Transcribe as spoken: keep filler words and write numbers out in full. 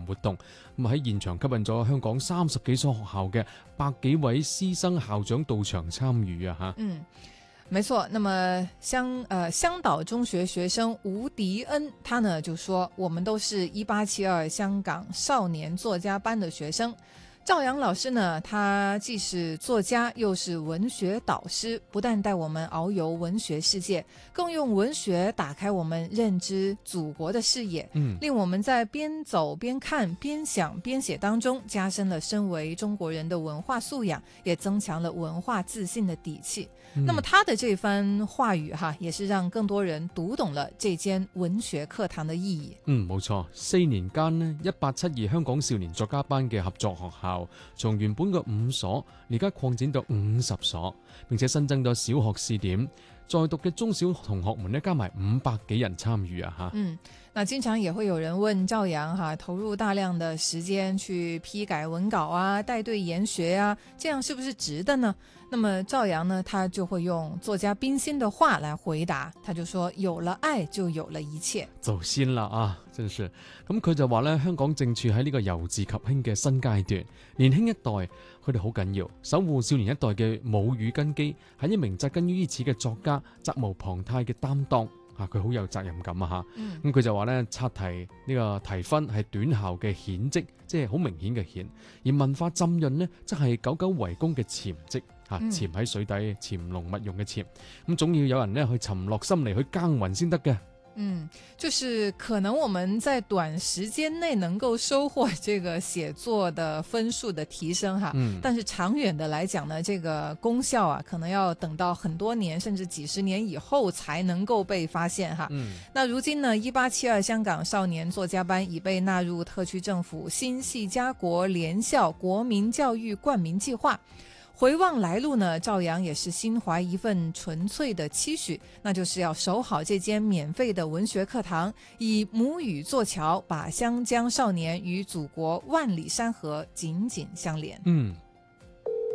談活動，咁喺現場吸引咗香港三十幾所學校嘅百幾位師生校長到場參與啊！嚇， 嗯。没错，那么香呃香岛中学学生吴迪恩，他呢就说，我们都是一八七二香港少年作家班的学生。赵阳老师呢，他既是作家，又是文学导师，不但带我们遨游文学世界，更用文学打开我们认知祖国的视野， 嗯， 令我们在边走边看边想边写当中，加深了身为中国人的文化素養，也增強了文化自信的底氣。 嗯、 那麼他的這番話語哈，也是讓更多人讀懂了這間文學課堂的意義。 嗯，冇錯，四年間呢，一八七二香港少年作家班嘅合作學校，從原本嘅五所，而家擴展到五十所，並且新增咗小學試點，在讀嘅中小同學們呢，加埋五百幾人參與啊！嚇， 嗯，那經常也會有人問趙陽哈，投入大量的時間去批改文稿啊，帶隊研學啊，這樣是不是值得呢？那麼趙陽呢，他就會用作家冰心的話來回答，他就說：有了愛，就有了一切。 走先啦啊，真是。咁佢就話咧，香港正處喺呢個由治及興嘅新階段，年輕一代佢哋好緊要，守護少年一代嘅母語根基，係一名紮根於此嘅作家責無旁貸嘅擔當。啊，佢好有責任感啊！嚇、嗯，咁佢就話咧，刷題呢個提分係短效嘅顯績，即係好明顯嘅顯；而文化浸潤呢，則係久久為功嘅潛績。嚇，潛喺水底，潛龍勿用嘅潛。咁總要有人呢去沉落心嚟去耕耘先得嘅。 嗯，就是可能我們在短時間內能夠收穫這個寫作的分數的提升哈，嗯，但是長遠的來講呢，這個功效啊，可能要等到很多年甚至幾十年以後才能夠被發現哈。嗯，那如今呢，一八七二香港少年作家班已被納入特區政府新系家國聯校國民教育冠名計劃。回望來路呢，趙陽也是心懷一份純粹的期許，那就是要守好這間免費的文學課堂，以母語作橋，把湘江少年與祖國萬里山河緊緊相連。 嗯，